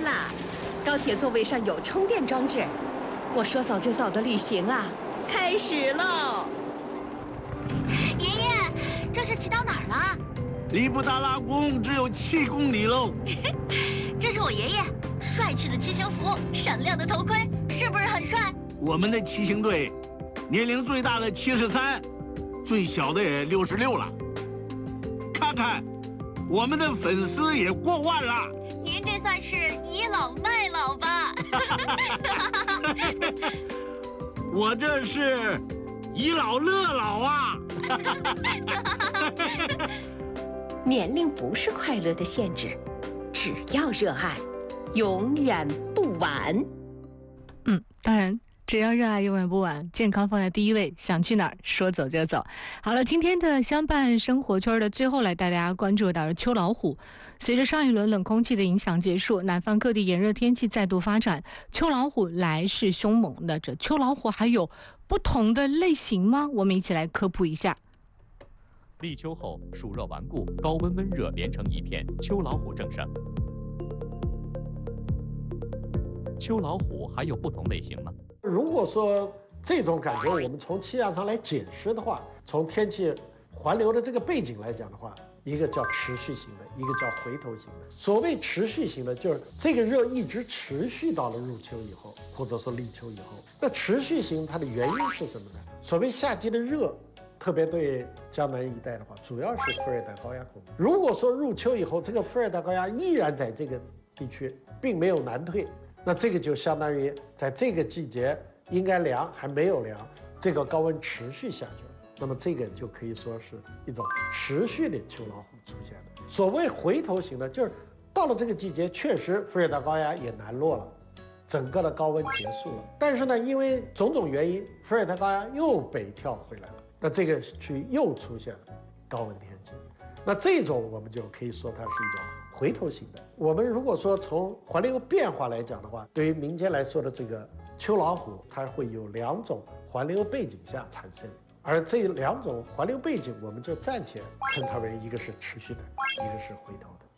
啦！高铁座位上有充电装置，我说走就走的旅行啊，开始喽！ 爷爷，这是骑到哪儿了？ 离布达拉宫只有7公里喽。 这是我爷爷，帅气的骑行服，闪亮的头盔，是不是很帅？ 我们的骑行队，年龄最大的73，最小的也66了。看看，我们的粉丝也过万了。 您这算是倚老卖老吧？ 我这是倚老乐老啊！ 年龄不是快乐的限制，只要热爱，永远不晚。 当然，只要热爱，永远不晚。健康放在第一位，想去哪儿说走就走。好了，今天的相伴生活圈的最后来带大家关注到是秋老虎。随着上一轮冷空气的影响结束，南方各地炎热天气再度发展，秋老虎来势凶猛的。这秋老虎还有不同的类型吗？我们一起来科普一下。 立秋后，暑热顽固，高温闷热连成一片，秋老虎正盛。秋老虎还有不同类型吗？ 如果说这种感觉我们从气象上来解释的话，从天气环流的这个背景来讲的话，一个叫持续型的，一个叫回头型的。所谓持续型的，就是这个热一直持续到了入秋以后，或者说立秋以后。那持续型它的原因是什么呢？所谓夏季的热，特别对江南一带的话，主要是副热带高压控制。如果说入秋以后，这个副热带高压依然在这个地区，并没有南退，那这个就相当于在这个季节应该凉还没有凉，这个高温持续下去了。那么这个就可以说是一种持续的秋老虎出现的。所谓回头型的，就是到了这个季节，确实副热带高压也南落了，整个的高温结束了。但是呢，因为种种原因，副热带高压又北跳回来了，那这个区域又出现了高温天气。那这种我们就可以说它是一种回头型的。我们如果说从环流变化来讲的话，对于民间来说的这个秋老虎，它会有2种环流背景下产生，而这2种环流背景，我们就暂且称它为一个是持续的，一个是回头的。